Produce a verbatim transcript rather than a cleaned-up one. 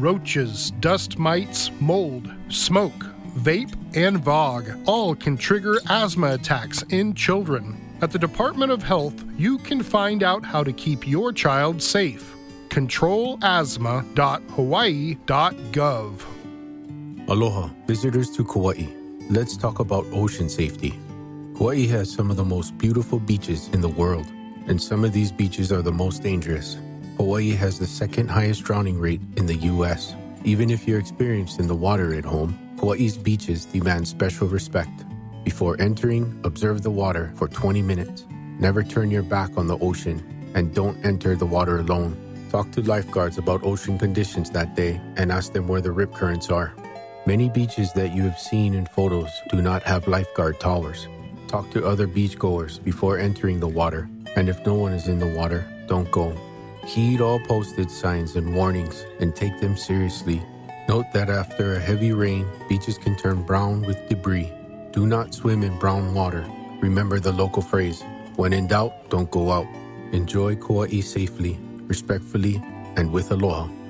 roaches, dust mites, mold, smoke, vape, and V O G all can trigger asthma attacks in children. At the Department of Health, you can find out how to keep your child safe. control asthma dot hawaii dot gov. Aloha, visitors to Kauai. Let's talk about ocean safety. Kauai has some of the most beautiful beaches in the world, and some of these beaches are the most dangerous. Hawaii has the second highest drowning rate in the U S. Even if you're experienced in the water at home, Hawaii's beaches demand special respect. Before entering, observe the water for twenty minutes. Never turn your back on the ocean, and don't enter the water alone. Talk to lifeguards about ocean conditions that day and ask them where the rip currents are. Many beaches that you have seen in photos do not have lifeguard towers. Talk to other beachgoers before entering the water, and if no one is in the water, don't go. Heed all posted signs and warnings and take them seriously. Note that after a heavy rain, beaches can turn brown with debris. Do not swim in brown water. Remember the local phrase, when in doubt, don't go out. Enjoy Kauai safely, respectfully, and with aloha.